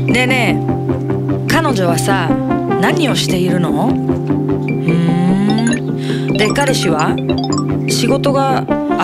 でね、彼女はさ、何をしているの？で、彼氏は仕事が